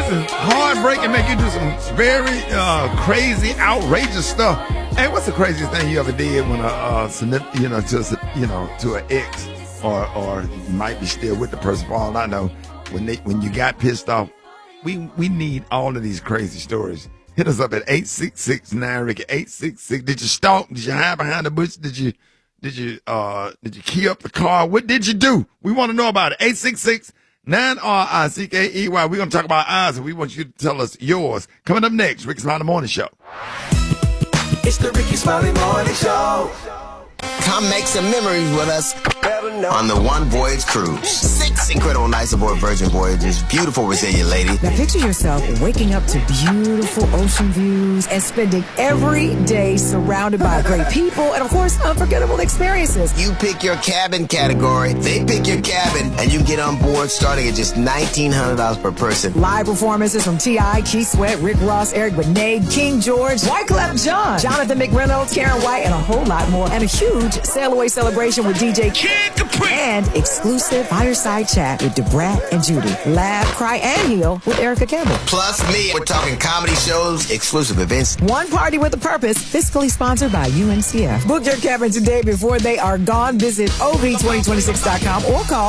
listen, heartbreaking, make you do some very crazy, outrageous stuff. Hey, what's the craziest thing you ever did when to an ex, or you might be still with the person for all I know, when you got pissed off? We need all of these crazy stories. Hit us up at 866-9-RICKY, 866. Did you stalk? Did you hide behind the bush? Did you key up the car? What did you do? We want to know about it. 866-9-RICKEY. We're going to talk about ours, and we want you to tell us yours. Coming up next, Ricky Smiley Morning Show. It's the Ricky Smiley Morning Show. Come make some memories with us on the One Voyage Cruise. 6 incredible nights aboard Virgin Voyages. Beautiful, resilient lady. Now picture yourself waking up to beautiful ocean views and spending every day surrounded by great people and, of course, unforgettable experiences. You pick your cabin category, they pick your cabin, and you get on board starting at just $1,900 per person. Live performances from T.I., Keith Sweat, Rick Ross, Eric Benet, King George, Wyclef Jean, Jonathan McReynolds, Karen White, and a whole lot more. And a huge sail-away celebration with DJ Kid Capri. And exclusive fireside chat with Debrat and Judy. Laugh, cry, and heal with Erica Campbell. Plus me. We're talking comedy shows, exclusive events. One party with a purpose. Fiscally sponsored by UNCF. Book your cabin today before they are gone. Visit OV2026.com or call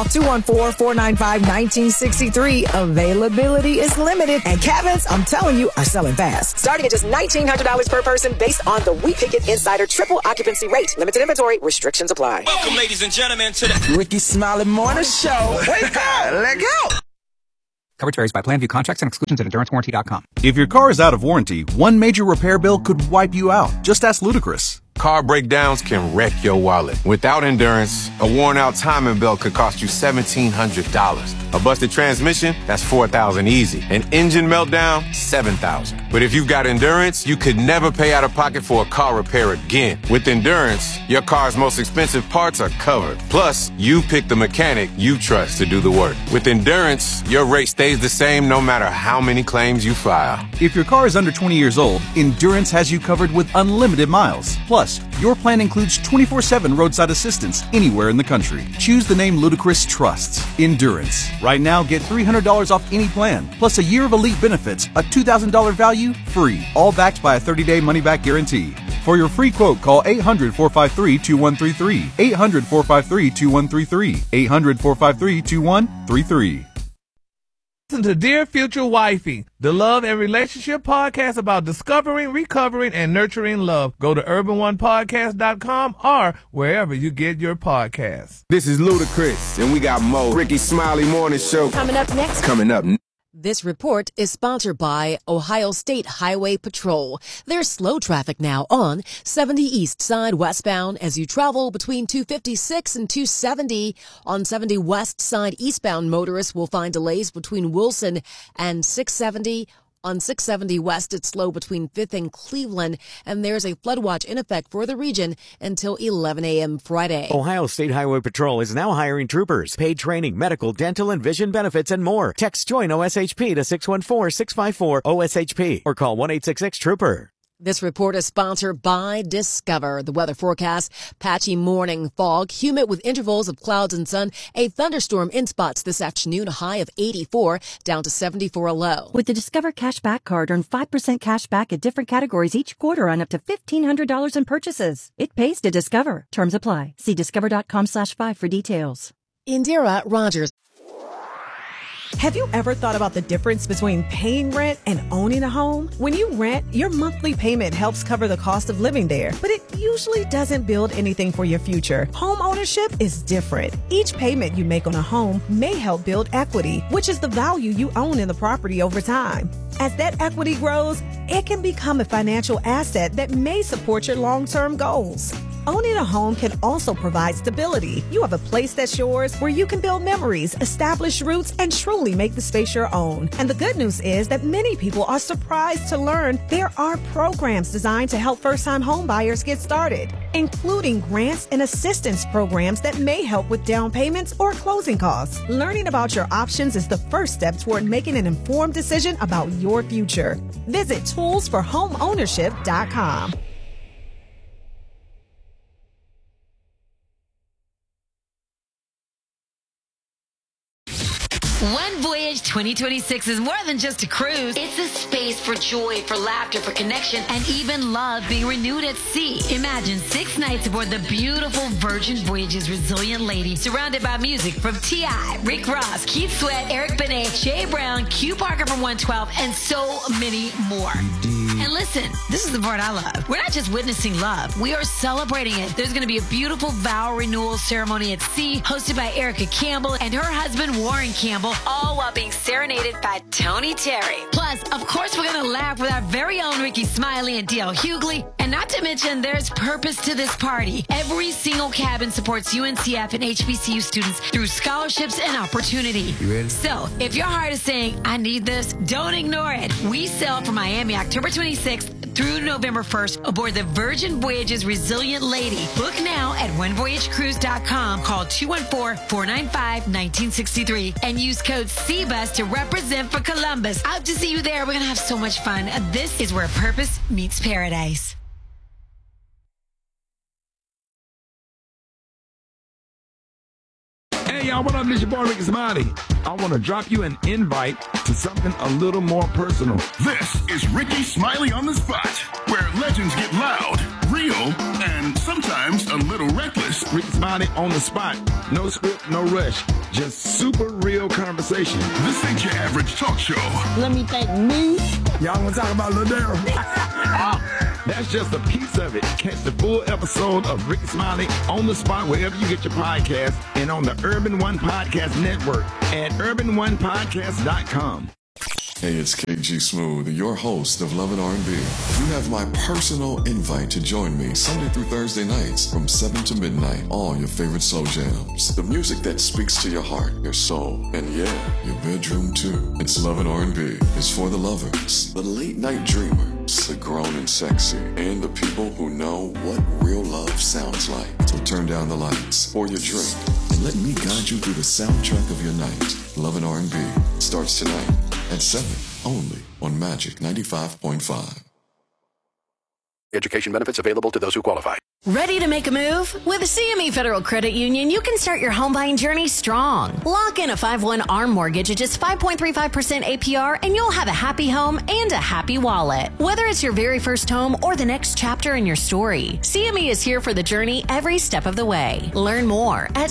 214-495-1963. Availability is limited. And cabins, I'm telling you, are selling fast. Starting at just $1,900 per person based on the We Pick It Insider triple occupancy rate. Limited inventory. Restrictions apply. Welcome, ladies and gentlemen, to the Ricky Smiley Morning Show. Wake up! Let go! Coverage varies by plan, view contracts and exclusions at EnduranceWarranty.com. If your car is out of warranty, one major repair bill could wipe you out. Just ask Ludacris. Car breakdowns can wreck your wallet. Without Endurance, a worn-out timing belt could cost you $1,700. A busted transmission, that's $4,000 easy. An engine meltdown, $7,000. But if you've got Endurance, you could never pay out of pocket for a car repair again. With Endurance, your car's most expensive parts are covered. Plus, you pick the mechanic you trust to do the work. With Endurance, your rate stays the same no matter how many claims you file. If your car is under 20 years old, Endurance has you covered with unlimited miles. Plus, your plan includes 24/7 roadside assistance anywhere in the country. Choose the name Ludacris trusts. Endurance. Right now, get $300 off any plan, plus a year of elite benefits, a $2,000 value, free. All backed by a 30-day money-back guarantee. For your free quote, call 800-453-2133. 800-453-2133. 800-453-2133. Listen to Dear Future Wifey, the love and relationship podcast about discovering, recovering, and nurturing love. Go to urbanonepodcast.com or wherever you get your podcasts. This is Ludacris, and we got Mo. Ricky Smiley Morning Show. Coming up next. This report is sponsored by Ohio State Highway Patrol. There's slow traffic now on 70 East Side westbound as you travel between 256 and 270. On 70 West Side eastbound, motorists will find delays between Wilson and 670. On 670 West, it's slow between 5th and Cleveland, and there's a flood watch in effect for the region until 11 a.m. Friday. Ohio State Highway Patrol is now hiring troopers. Paid training, medical, dental, and vision benefits, and more. Text JOIN OSHP to 614-654-OSHP or call 1-866-TROOPER. This report is sponsored by Discover. The weather forecast, patchy morning fog, humid with intervals of clouds and sun, a thunderstorm in spots this afternoon, a high of 84, down to 74 a low. With the Discover Cashback Card, earn 5% cash back at different categories each quarter on up to $1,500 in purchases. It pays to Discover. Terms apply. See discover.com/5 for details. Indira Rogers. Have you ever thought about the difference between paying rent and owning a home? When you rent, your monthly payment helps cover the cost of living there, but it usually doesn't build anything for your future. Home ownership is different. Each payment you make on a home may help build equity, which is the value you own in the property over time. As that equity grows, it can become a financial asset that may support your long-term goals. Owning a home can also provide stability. You have a place that's yours where you can build memories, establish roots, and truly make the space your own. And the good news is that many people are surprised to learn there are programs designed to help first-time home buyers get started, including grants and assistance programs that may help with down payments or closing costs. Learning about your options is the first step toward making an informed decision about your future. Visit toolsforhomeownership.com. One Voyage 2026 is more than just a cruise. It's a space for joy, for laughter, for connection, and even love being renewed at sea. Imagine 6 nights aboard the beautiful Virgin Voyages Resilient Lady, surrounded by music from T.I., Rick Ross, Keith Sweat, Eric Benet, Jay Brown, Q Parker from 112, and so many more. And listen, this is the part I love. We're not just witnessing love, we are celebrating it. There's going to be a beautiful vow renewal ceremony at sea, hosted by Erica Campbell and her husband Warren Campbell, all while being serenaded by Tony Terry. Plus, of course, we're going to laugh with our very own Ricky Smiley and D.L. Hughley. And not to mention, there's purpose to this party. Every single cabin supports UNCF and HBCU students through scholarships and opportunity. You ready? So, if your heart is saying, I need this, don't ignore it. We sail from Miami October 26th through November 1st aboard the Virgin Voyages Resilient Lady. Book now at onevoyagecruise.com. Call 214-495-1963 and use code CBUS to represent for Columbus. I hope to see you there. We're going to have so much fun. This is where purpose meets paradise. Hey, y'all, what up? This your boy, Ricky Smiley. I want to drop you an invite to something a little more personal. This is Ricky Smiley on the Spot, where legends get loud, real, and sometimes a little reckless. Ricky Smiley on the Spot. No script, no rush. Just super real conversation. This ain't your average talk show. Let me thank me. Y'all want to talk about Lil Daryl? That's just a piece of it. Catch the full episode of Ricky Smiley on the Spot wherever you get your podcast and on the Urban One Podcast Network at urbanonepodcast.com. Hey, it's KG Smooth, your host of Love and R&B. You have my personal invite to join me Sunday through Thursday nights from 7 to midnight. All your favorite slow jams. The music that speaks to your heart, your soul, and yeah, your bedroom too. It's Love and R&B. It's for the lovers, the late night dreamers, the grown and sexy, and the people who know what real love sounds like. So turn down the lights, pour your drink, and let me guide you through the soundtrack of your night. Love and R&B starts tonight at 7, only on Magic 95.5. Education benefits available to those who qualify. Ready to make a move? With the CME Federal Credit Union, you can start your home buying journey strong. Lock in a 5/1 ARM mortgage at just 5.35% APR, and you'll have a happy home and a happy wallet. Whether it's your very first home or the next chapter in your story, CME is here for the journey every step of the way. Learn more at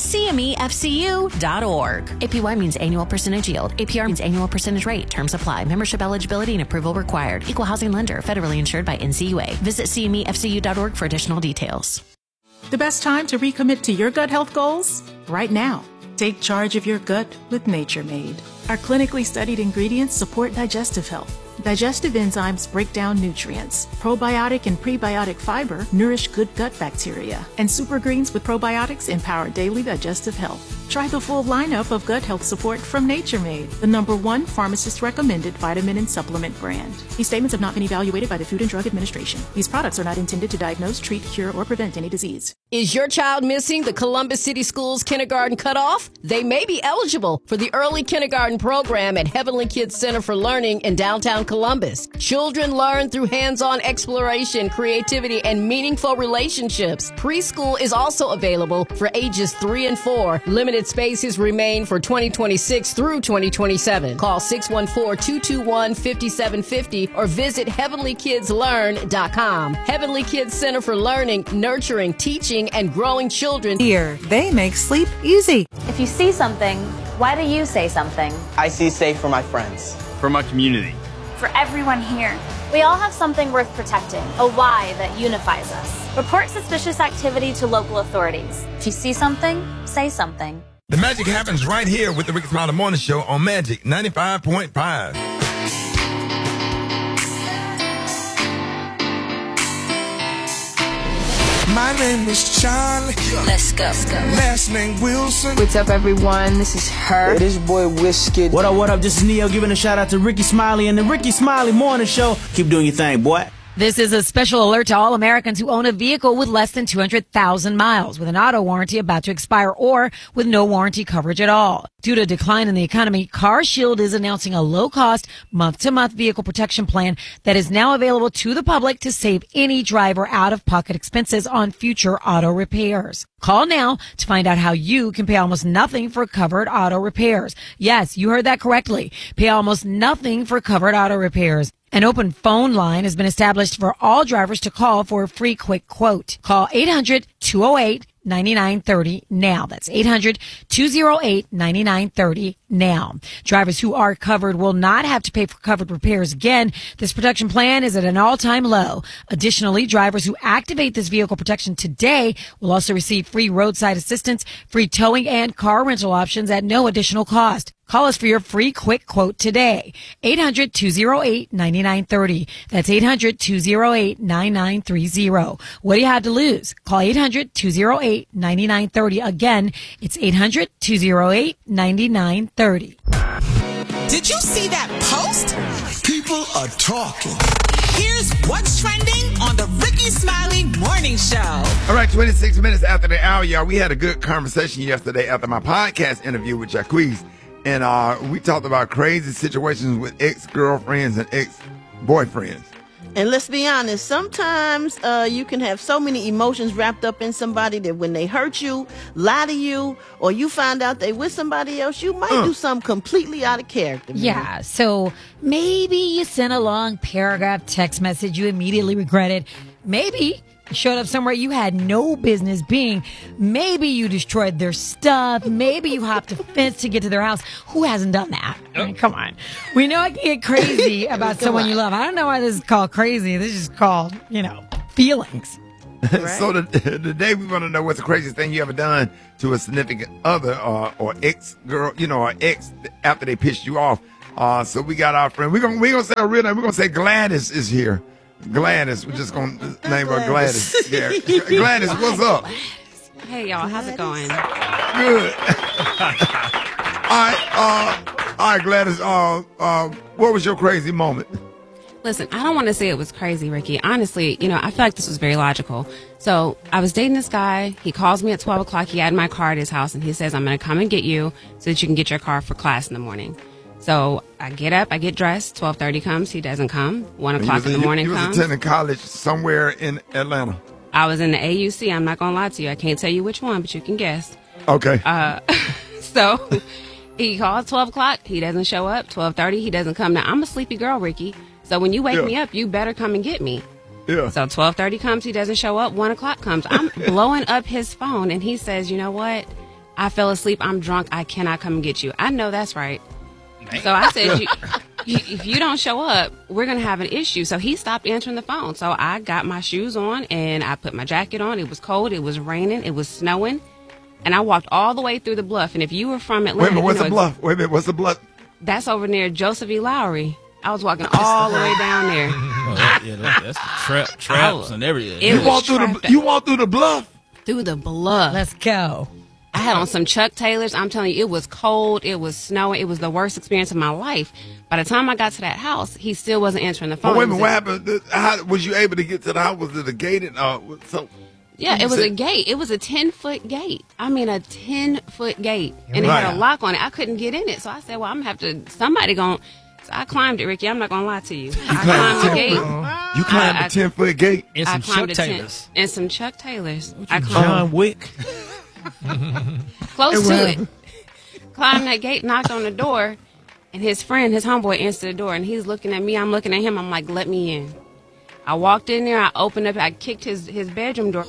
CMEFCU.org. APY means annual percentage yield. APR means annual percentage rate. Terms apply. Membership eligibility and approval required. Equal housing lender. Federally insured by NCUA. Visit CMEFCU.org for additional details. The best time to recommit to your gut health goals? Right now. Take charge of your gut with Nature Made. Our clinically studied ingredients support digestive health. Digestive enzymes break down nutrients. Probiotic and prebiotic fiber nourish good gut bacteria. And super greens with probiotics empower daily digestive health. Try the full lineup of gut health support from Nature Made, the #1 pharmacist-recommended vitamin and supplement brand. These statements have not been evaluated by the Food and Drug Administration. These products are not intended to diagnose, treat, cure, or prevent any disease. Is your child missing the Columbus City Schools kindergarten cutoff? They may be eligible for the early kindergarten program at Heavenly Kids Center for Learning in downtown Columbus. Children learn through hands-on exploration, creativity, and meaningful relationships. Preschool is also available for ages 3 and 4. Limited spaces remain for 2026 through 2027. Call 614-221-5750 or visit heavenlykidslearn.com. Heavenly Kids Center for Learning, nurturing, teaching, and growing children. Here, they make sleep easy. If you see something, why do you say something? I see safe for my friends. For my community. For everyone here. We all have something worth protecting, a why that unifies us. Report suspicious activity to local authorities. If you see something, say something. The magic happens right here with the Ricky Smiley Morning Show on Magic 95.5. My name is Charlie. Let's go. Last name Wilson. What's up, everyone? This is her. Hey, this boy Wizkid. What up, what up? This is Neo giving a shout out to Ricky Smiley and the Ricky Smiley Morning Show. Keep doing your thing, boy. This is a special alert to all Americans who own a vehicle with less than 200,000 miles, with an auto warranty about to expire or with no warranty coverage at all. Due to a decline in the economy, CarShield is announcing a low-cost, month-to-month vehicle protection plan that is now available to the public to save any driver out-of-pocket expenses on future auto repairs. Call now to find out how you can pay almost nothing for covered auto repairs. Yes, you heard that correctly. Pay almost nothing for covered auto repairs. An open phone line has been established for all drivers to call for a free quick quote. Call 800-208-9930 now. That's 800-208-9930 now. Drivers who are covered will not have to pay for covered repairs again. This protection plan is at an all-time low. Additionally, drivers who activate this vehicle protection today will also receive free roadside assistance, free towing, and car rental options at no additional cost. Call us for your free quick quote today. 800-208-9930. That's 800-208-9930. What do you have to lose? Call 800-208-9930. Again, it's 800-208-9930. Did you see that post? People are talking. Here's what's trending on the Ricky Smiley Morning Show. All right, 26 minutes after the hour, y'all. We had a good conversation yesterday after my podcast interview with Jacquees. And we talked about crazy situations with ex-girlfriends and ex-boyfriends. And let's be honest, sometimes you can have so many emotions wrapped up in somebody that when they hurt you, lie to you, or you find out they with somebody else, you might do something completely out of character. Man. Yeah, so maybe you sent a long paragraph text message you immediately regretted. Maybe you showed up somewhere you had no business being. Maybe you destroyed their stuff. Maybe you hopped a fence to get to their house. Who hasn't done that? I mean, come on. We know it can get crazy about someone you love. I don't know why this is called crazy. This is called, feelings. Right. So today we want to know what's the craziest thing you ever done to a significant other or ex-girl, or ex after they pissed you off. So we got our friend. We're gonna say her real name. We're gonna say Gladys is here. Gladys, we're just going to name her Gladys. Yeah. Gladys, what's up? Hey, y'all, how's it going? Good. All right, Gladys, what was your crazy moment? Listen, I don't want to say it was crazy, Ricky. Honestly, I feel like this was very logical. So I was dating this guy. He calls me at 12 o'clock. He had my car at his house, and he says, I'm going to come and get you so that you can get your car for class in the morning. So I get up, I get dressed, 12:30 comes, he doesn't come, 1 o'clock in the morning comes. You was attending college somewhere in Atlanta. I was in the AUC, I'm not going to lie to you. I can't tell you which one, but you can guess. Okay. So he calls 12 o'clock, he doesn't show up, 12:30, he doesn't come. Now, I'm a sleepy girl, Ricky, so when you wake me up, you better come and get me. Yeah. So 12:30 comes, he doesn't show up, 1 o'clock comes. I'm blowing up his phone, and he says, you know what? I fell asleep, I'm drunk, I cannot come and get you. I know that's right. So I said, if you don't show up, we're going to have an issue. So he stopped answering the phone. So I got my shoes on and I put my jacket on. It was cold. It was raining. It was snowing. And I walked all the way through the bluff. And if you were from Atlanta. Wait a minute, what's the bluff? Wait a minute, what's the bluff? That's over near Joseph E. Lowry. I was walking all the way down there. That's the traps and everything. You walked through the bluff? Through the bluff. Let's go. I had on some Chuck Taylors. I'm telling you, it was cold. It was snowing. It was the worst experience of my life. By the time I got to that house, he still wasn't answering the phone. Oh, wait a minute, what happened? How was you able to get to the house? Was it a gated? Yeah, it was a gate. It was a 10-foot gate. I mean, a 10-foot gate. And it had a lock on it. I couldn't get in it. So I said, well, I'm going to have to, somebody going to. So I climbed it, Ricky. I'm not going to lie to you. I climbed the gate. You climbed a 10-foot gate? In some Chuck Taylors. In some Chuck Taylors. John Wick. Close to it. Climbed that gate, knocked on the door, and his homeboy answered the door, and he's looking at me. I'm looking at him. I'm like, let me in. I walked in there. I opened up. I kicked his bedroom door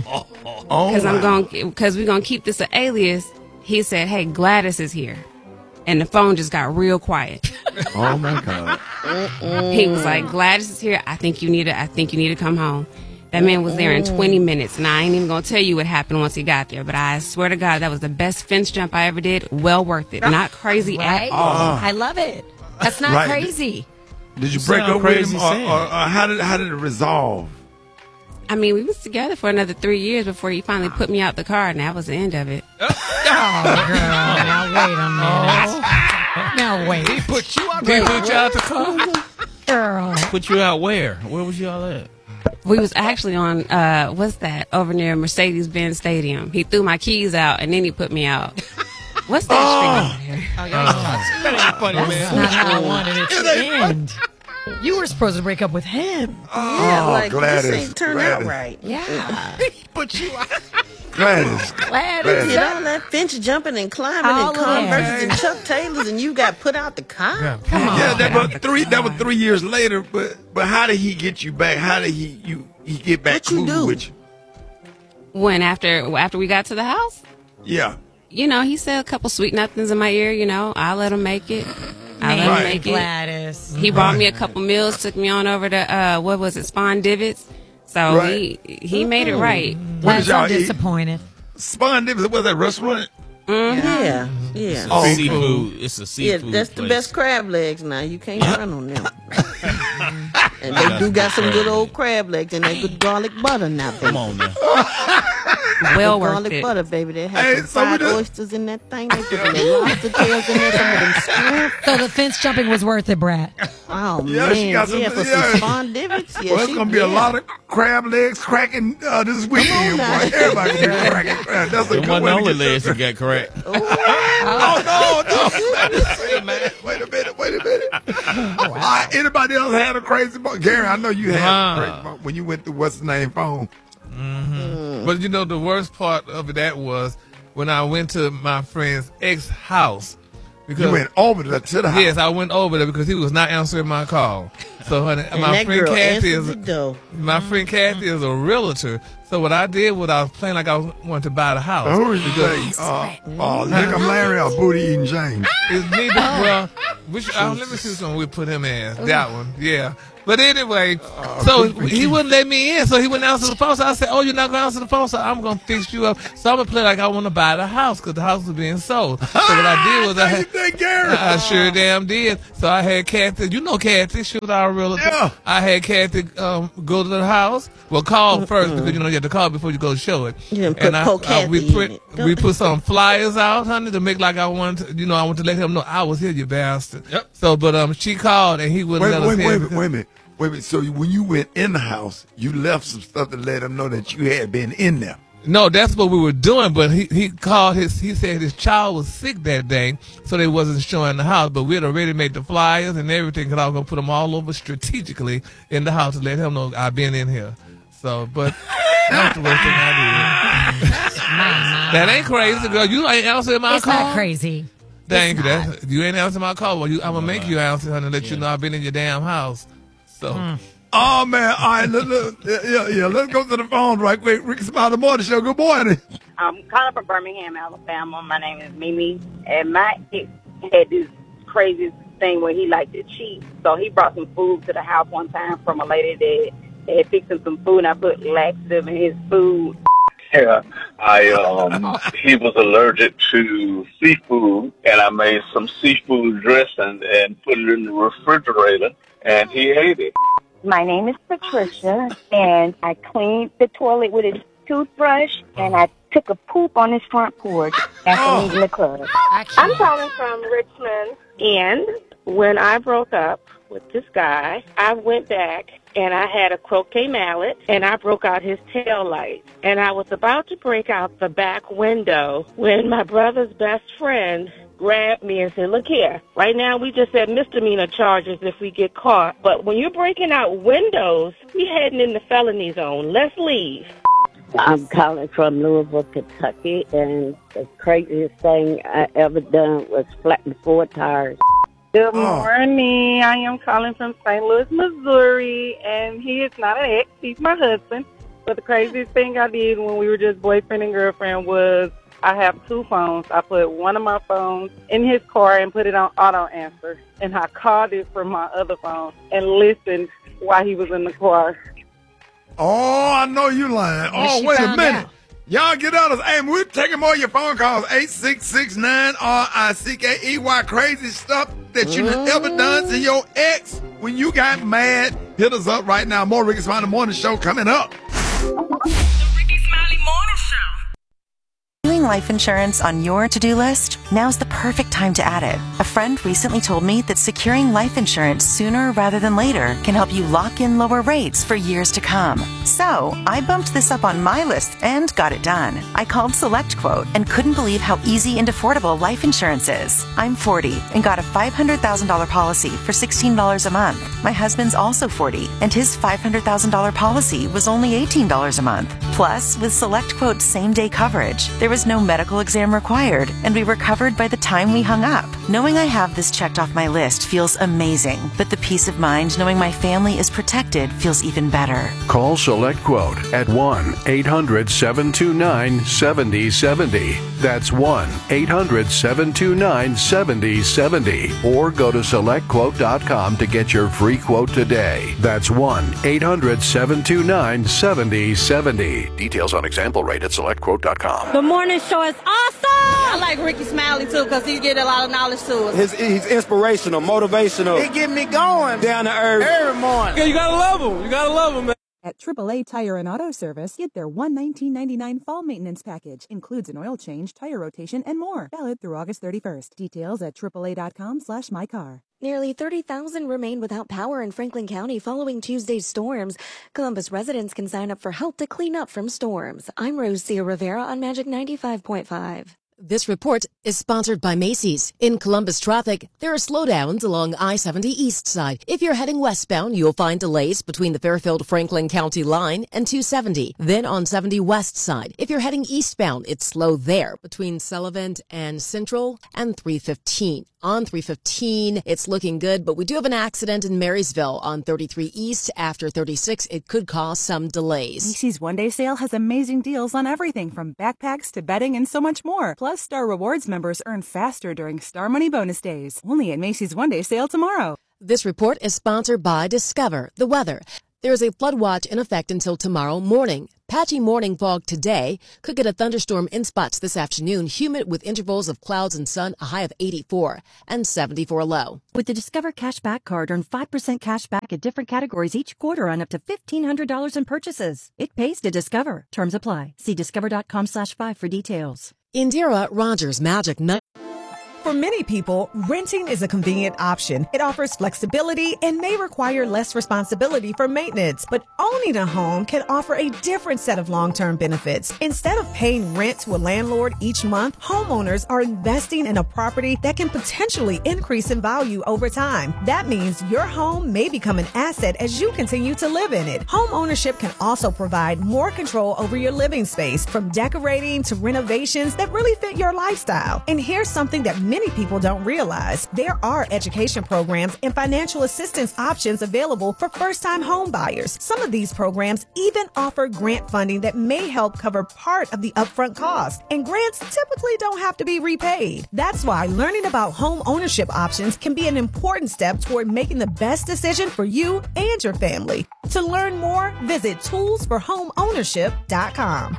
because we're gonna keep this an alias. He said, "Hey, Gladys is here," and the phone just got real quiet. Oh my God! He was like, "Gladys is here. I think you need to come home." That man was there in 20 minutes, and I ain't even going to tell you what happened once he got there, but I swear to God, that was the best fence jump I ever did. Well worth it. Not crazy at all. I love it. That's not crazy. Did you break up with him, or how did it resolve? I mean, we was together for another 3 years before he finally put me out the car, and that was the end of it. Oh, girl, now wait a minute. Now wait. He put you out the car? Girl. put you out where? Where was y'all at? We was actually on, what's that, over near Mercedes-Benz Stadium. He threw my keys out, and then he put me out. What's that street over there? That ain't funny, man. That's not how I wanted it to end. You were supposed to break up with him. Yeah, like, Gladys, this ain't turned out Gladys. right. Yeah. But you... Gladys. Did all that fence jumping and climbing All and of Converses and Chuck Taylors, and you got put out the car? Come on. Yeah, that was 3 years later. But how did he get you back? How did he get back What you do? with you? When after we got to the house, Yeah. you know, he said a couple sweet nothings in my ear. You know, I let him make it. I let him make it. Gladys. He brought me a couple meals, took me on over to what was it, Spawn Divots. So Right. he made it right. What did Gladys, I'm y'all eat? disappointed. Spawn Divots, was that restaurant? Yeah. Oh, seafood. It's a Yeah, seafood that's the place. best crab legs now. You can't run on them. And they do got some good old crab legs and that good garlic butter now, baby. Come on now. Well The worth garlic it. butter, baby. They have Hey, some so we fried done- oysters in that thing. They put their lobster tails in there, some of them scrimp. So the fence jumping was worth it, Brad. Oh, Yeah, man. she got some- for yeah. some Spawn Divots. Yeah, Well, it's gonna be a lot of crab legs cracking this weekend, boy. now. Everybody gonna be cracking crab. That's a It good wasn't way the to only get legs that. that got cracked. Oh no! Wait a minute. All right, anybody else had a crazy moment? Gary, I know you had a crazy moment when you went through what's the name phone. But you know, the worst part of that was when I went to my friend's ex-house. Because You went over to the house. Yes, I went over there because he was not answering my call. So honey, And my that friend girl Kathy answered is the door. my friend Kathy is a realtor. So what I did was I was playing like I wanted to buy the house. Now, who is you say? Lick 'em Larry or Booty Eating James? It's neither. Well, let me see which one we put him as. That one, yeah. But anyway, so he wouldn't let me in, so he wouldn't answer the phone. So I said, "Oh, you're not gonna answer the phone, so I'm gonna fix you up." So I'm gonna play like I want to buy the house because the house was being sold. So what I did was I sure damn did. So I had Kathy. You know Kathy, she was our realtor. Yeah. I had Kathy go to the house. Well, call first because you know you have to call before you go show it. Yeah, put Kathy we put some flyers out, honey, to make like I wanted to, I want to let him know I was here, you bastard. Yep. So, but she called and he wouldn't let us in. Wait a minute. So when you went in the house, you left some stuff to let him know that you had been in there. No, that's what we were doing, but he called he said his child was sick that day, so they wasn't showing the house, but we had already made the flyers and everything, because I was going to put them all over strategically in the house to let him know I've been in here. So, but that's the worst thing I did. That ain't crazy, girl. You ain't answering my It's call. not crazy. Thank you. You ain't answering my call. Well, I'm going to make you answer, honey, and let you know I've been in your damn house. So. Oh man! All right, let's go to the phone right quick. Ricky Smiley Morning Show. Good morning. I'm calling from Birmingham, Alabama. My name is Mimi, and my ex had this crazy thing where he liked to cheat. So he brought some food to the house one time from a lady that had fixed him some food, and I put laxative in his food. Yeah, he was allergic to seafood, and I made some seafood dressing and put it in the refrigerator, and he ate it. My name is Patricia, and I cleaned the toilet with a toothbrush, and I took a poop on his front porch after leaving the club. I'm calling from Richmond, and when I broke up with this guy, I went back and I had a croquet mallet, and I broke out his tail light. And I was about to break out the back window when my brother's best friend grabbed me and said, "Look here, right now we just had misdemeanor charges if we get caught. But when you're breaking out windows, we heading in the felony zone. Let's leave." I'm calling from Louisville, Kentucky, and the craziest thing I ever done was flatten 4 tires. Good morning. I am calling from St. Louis, Missouri, and he is not an ex. He's my husband. But the craziest thing I did when we were just boyfriend and girlfriend was I have 2 phones. I put one of my phones in his car and put it on auto answer, and I called it from my other phone and listened while he was in the car. Oh, I know you lying. Oh, wait a minute. Y'all get out of hey, we're taking more of your phone calls. 866-9-RICKEY. Crazy stuff that you ever done to your ex when you got mad. Hit us up right now. More Ricky Smiley Morning Show coming up. Doing life insurance on your to-do list? now's the perfect time to add it. A friend recently told me that securing life insurance sooner rather than later can help you lock in lower rates for years to come. So, I bumped this up on my list and got it done. I called SelectQuote and couldn't believe how easy and affordable life insurance is. I'm 40 and got a $500,000 policy for $16 a month. My husband's also 40 and his $500,000 policy was only $18 a month. Plus, with SelectQuote's same-day coverage, there was no medical exam required and we were covered by the time we hung up. Knowing I have this checked off my list feels amazing, but the peace of mind knowing my family is protected feels even better. Call SelectQuote at 1-800-729-7070. That's 1-800-729-7070. Or go to SelectQuote.com to get your free quote today. That's 1-800-729-7070. Details on example rate at SelectQuote.com. The morning show is awesome! I like Ricky Smiley too because he get a lot of knowledge to us. He's inspirational, motivational. He get me going. Down to earth. Every morning. Yeah, you gotta love him. You gotta love him, man. At AAA Tire and Auto Service, get their $119.99 fall maintenance package. Includes an oil change, tire rotation, and more. Valid through August 31st. Details at AAA.com/mycar. Nearly 30,000 remain without power in Franklin County following Tuesday's storms. Columbus residents can sign up for help to clean up from storms. I'm Rosia Rivera on Magic 95.5. This report is sponsored by Macy's. In Columbus traffic, there are slowdowns along I-70 East Side. If you're heading westbound, you'll find delays between the Fairfield-Franklin County line and 270. Then on 70 West Side, if you're heading eastbound, it's slow there between Sullivan and Central and 315. On 315, it's looking good, but we do have an accident in Marysville on 33 East. After 36, it could cause some delays. Macy's one-day sale has amazing deals on everything from backpacks to bedding and so much more. Plus, Star Rewards members earn faster during Star Money bonus days. Only at Macy's one-day sale tomorrow. This report is sponsored by Discover the Weather. There is a flood watch in effect until tomorrow morning. Patchy morning fog today. Could get a thunderstorm in spots this afternoon. Humid with intervals of clouds and sun, a high of 84 and 74 low. With the Discover Cashback Card, earn 5% cash back at different categories each quarter on up to $1,500 in purchases. It pays to Discover. Terms apply. See discover.com/5 for details. Indira Rogers Magic Night. For many people, renting is a convenient option. It offers flexibility and may require less responsibility for maintenance. But owning a home can offer a different set of long-term benefits. Instead of paying rent to a landlord each month, homeowners are investing in a property that can potentially increase in value over time. That means your home may become an asset as you continue to live in it. Home ownership can also provide more control over your living space, from decorating to renovations that really fit your lifestyle. And here's something that many people don't realize. There are education programs and financial assistance options available for first-time home buyers. Some of these programs even offer grant funding that may help cover part of the upfront cost. And grants typically don't have to be repaid. That's why learning about home ownership options can be an important step toward making the best decision for you and your family. To learn more, visit toolsforhomeownership.com.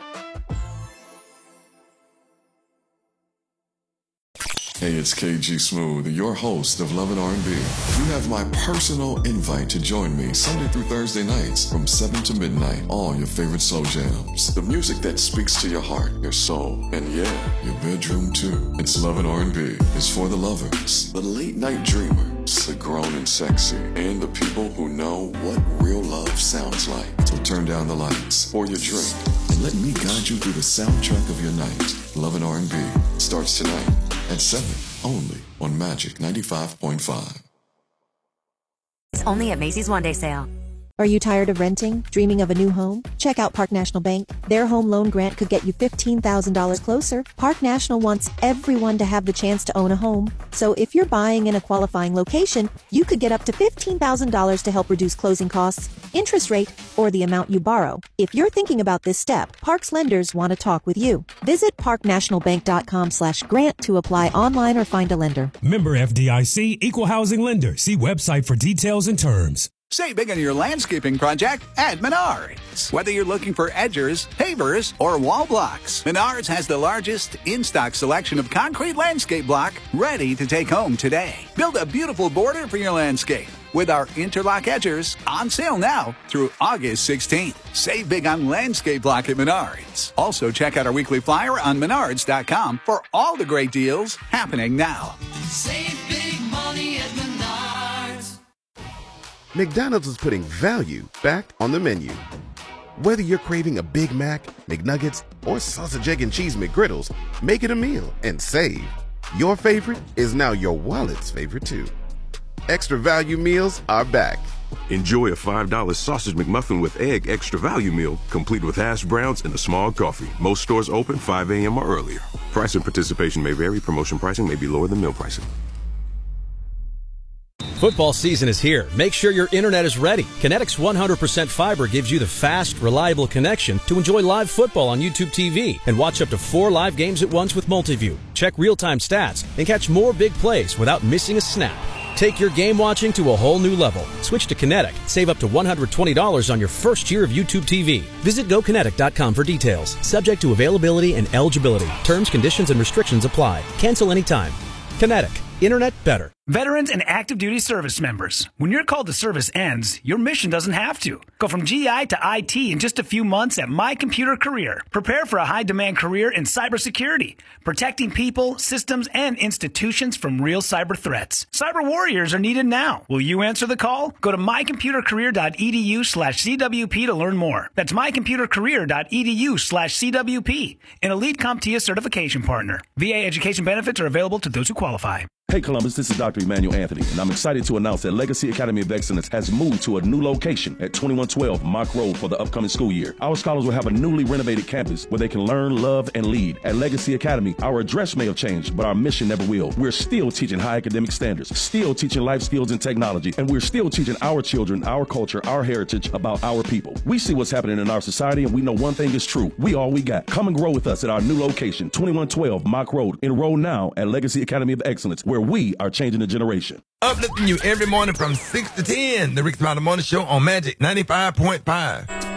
Hey, it's KG Smooth, your host of Love and R&B. You have my personal invite to join me Sunday through Thursday nights from 7 to midnight. All your favorite slow jams. The music that speaks to your heart, your soul, and yeah, your bedroom too. It's Love and R&B. It's for the lovers, the late night dreamers, the grown and sexy, and the people who know what real love sounds like. So turn down the lights, pour your drink, and let me guide you through the soundtrack of your night. Love and R&B starts tonight at 7, only on Magic 95.5. It's only at Macy's one-day sale. Are you tired of renting? Dreaming of a new home? Check out Park National Bank. Their home loan grant could get you $15,000 closer. Park National wants everyone to have the chance to own a home. So if you're buying in a qualifying location, you could get up to $15,000 to help reduce closing costs, interest rate, or the amount you borrow. If you're thinking about this step, Park's lenders want to talk with you. Visit parknationalbank.com/grant to apply online or find a lender. Member FDIC, Equal Housing Lender. See website for details and terms. Save big on your landscaping project at Menards. Whether you're looking for edgers, pavers, or wall blocks, Menards has the largest in-stock selection of concrete landscape block ready to take home today. Build a beautiful border for your landscape with our interlock edgers on sale now through August 16th. Save big on landscape block at Menards. Also, check out our weekly flyer on Menards.com for all the great deals happening now. Save big money at Menards. McDonald's is putting value back on the menu. Whether you're craving a Big Mac, McNuggets, or sausage, egg, and cheese McGriddles, make it a meal and save. Your favorite is now your wallet's favorite too. Extra value meals are back. Enjoy a $5 sausage McMuffin with egg extra value meal, complete with hash browns and a small coffee. Most stores open 5 a.m. or earlier. Price and participation may vary. Promotion pricing may be lower than meal pricing. Football season is here. Make sure your internet is ready. Kinetic's 100% fiber gives you the fast, reliable connection to enjoy live football on YouTube TV and watch up to 4 live games at once with Multiview. Check real-time stats and catch more big plays without missing a snap. Take your game watching to a whole new level. Switch to Kinetic. Save up to $120 on your first year of YouTube TV. Visit GoKinetic.com for details. Subject to availability and eligibility. Terms, conditions, and restrictions apply. Cancel anytime. Kinetic. Internet better. Veterans and active duty service members, when your call to service ends, your mission doesn't have to. Go from GI to IT in just a few months at My Computer Career. Prepare for a high-demand career in cybersecurity, protecting people, systems, and institutions from real cyber threats. Cyber warriors are needed now. Will you answer the call? Go to mycomputercareer.edu/CWP to learn more. That's mycomputercareer.edu/CWP, an elite CompTIA certification partner. VA education benefits are available to those who qualify. Hey Columbus, this is Dr. Emmanuel Anthony, and I'm excited to announce that Legacy Academy of Excellence has moved to a new location at 2112 Mock Road for the upcoming school year. Our scholars will have a newly renovated campus where they can learn, love, and lead. At Legacy Academy, our address may have changed, but our mission never will. We're still teaching high academic standards, still teaching life skills and technology, and we're still teaching our children, our culture, our heritage about our people. We see what's happening in our society, and we know one thing is true. We all we got. Come and grow with us at our new location, 2112 Mock Road. Enroll now at Legacy Academy of Excellence, where we are changing the generation. Uplifting you every morning from 6 to 10. The Rick Smiley Morning Show on Magic 95.5.